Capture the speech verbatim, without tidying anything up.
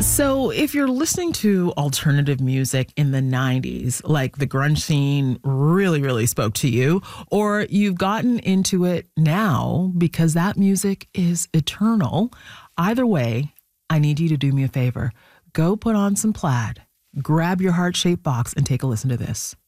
So if you're listening to alternative music in the nineties, like the grunge scene really, really spoke to you, or you've gotten into it now because that music is eternal, either way, I need you to do me a favor. Go put on some plaid, grab your heart-shaped box, and take a listen to this.